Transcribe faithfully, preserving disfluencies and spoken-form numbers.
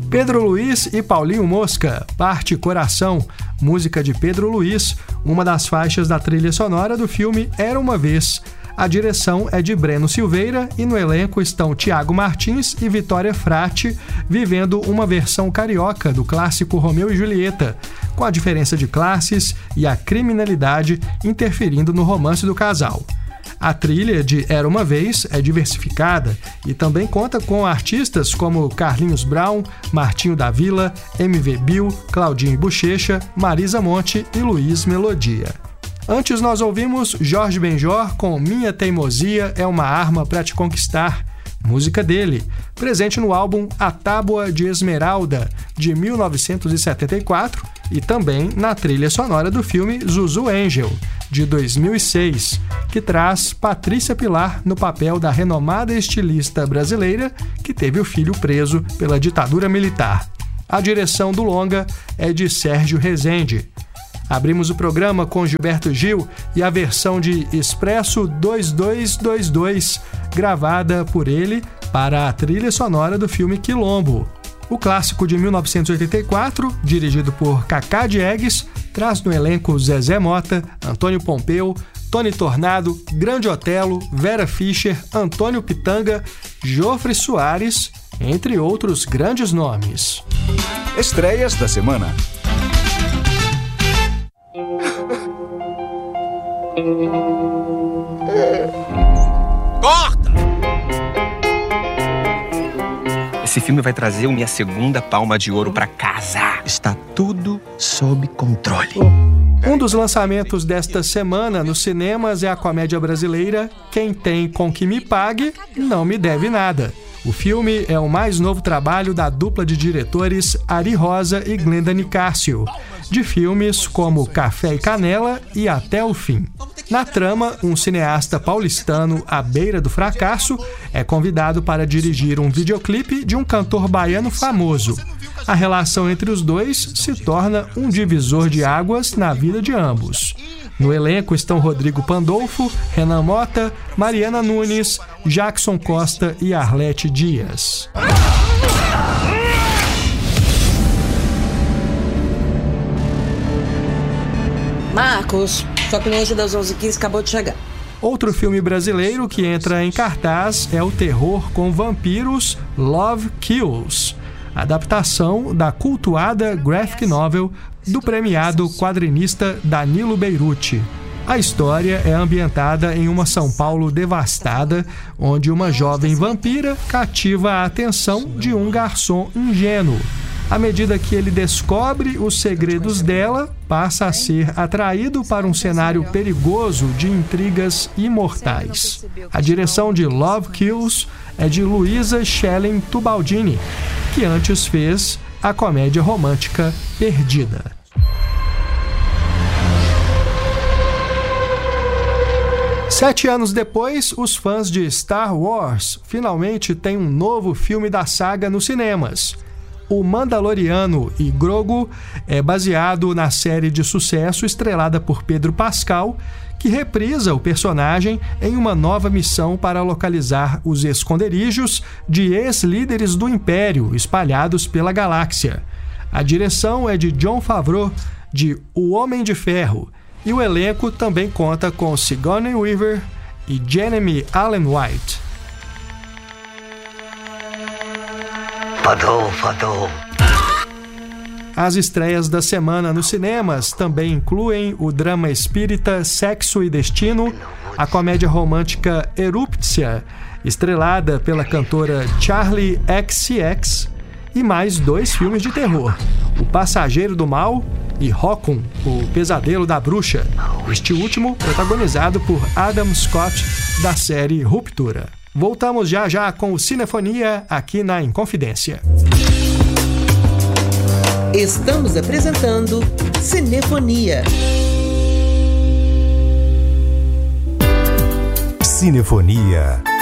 Pedro Luiz e Paulinho Mosca, Parte Coração, música de Pedro Luiz, uma das faixas da trilha sonora do filme Era Uma Vez. A direção é de Breno Silveira e no elenco estão Tiago Martins e Vitória Frati, vivendo uma versão carioca do clássico Romeu e Julieta, com a diferença de classes e a criminalidade interferindo no romance do casal. A trilha de Era Uma Vez é diversificada e também conta com artistas como Carlinhos Brown, Martinho da Vila, M V Bill, Claudinho Bochecha, Marisa Monte e Luiz Melodia. Antes nós ouvimos Jorge Benjor com Minha Teimosia é uma Arma pra Te Conquistar, música dele, presente no álbum A Tábua de Esmeralda, de mil novecentos e setenta e quatro, e também na trilha sonora do filme Zuzu Angel, de dois mil e seis, que traz Patrícia Pilar no papel da renomada estilista brasileira que teve o filho preso pela ditadura militar. A direção do longa é de Sérgio Rezende. Abrimos o programa com Gilberto Gil e a versão de Expresso dois dois dois dois, gravada por ele para a trilha sonora do filme Quilombo. O clássico de mil novecentos e oitenta e quatro, dirigido por Cacá Diegues, traz no elenco Zezé Mota, Antônio Pompeu, Tony Tornado, Grande Otelo, Vera Fischer, Antônio Pitanga, Jofre Soares, entre outros grandes nomes. Estreias da semana. Corta! Esse filme vai trazer minha segunda palma de ouro pra casa. Está tudo sob controle. Um dos lançamentos desta semana nos cinemas é a comédia brasileira Quem Tem Com Que Me Pague, Não Me Deve Nada. O filme é o mais novo trabalho da dupla de diretores Ari Rosa e Glenda Nicásio, de filmes como Café e Canela e Até o Fim. Na trama, um cineasta paulistano à beira do fracasso é convidado para dirigir um videoclipe de um cantor baiano famoso. A relação entre os dois se torna um divisor de águas na vida de ambos. No elenco estão Rodrigo Pandolfo, Renan Mota, Mariana Nunes, Jackson Costa e Arlete Dias. Marcos, sua cliente das onze e quinze acabou de chegar. Outro filme brasileiro que entra em cartaz é o terror com vampiros Love Kills, adaptação da cultuada graphic novel do premiado quadrinista Danilo Beirute. A história é ambientada em uma São Paulo devastada, onde uma jovem vampira cativa a atenção de um garçom ingênuo. À medida que ele descobre os segredos dela, passa a ser atraído para um cenário perigoso de intrigas imortais. A direção de Love Kills é de Luísa Schellen Tubaldini, que antes fez a comédia romântica Perdida. Sete anos depois, os fãs de Star Wars finalmente têm um novo filme da saga nos cinemas. O Mandaloriano e Grogu é baseado na série de sucesso estrelada por Pedro Pascal, que reprisa o personagem em uma nova missão para localizar os esconderijos de ex-líderes do Império espalhados pela galáxia. A direção é de Jon Favreau, de O Homem de Ferro, e o elenco também conta com Sigourney Weaver e Jeremy Allen White. Fadou, fadou. As estreias da semana nos cinemas também incluem o drama espírita Sexo e Destino, a comédia romântica Eruptia, estrelada pela cantora Charli X C X, e mais dois filmes de terror, O Passageiro do Mal e Rockum, O Pesadelo da Bruxa, este último protagonizado por Adam Scott, da série Ruptura. Voltamos já já com o Cinefonia aqui na Inconfidência. Estamos apresentando Cinefonia. Cinefonia.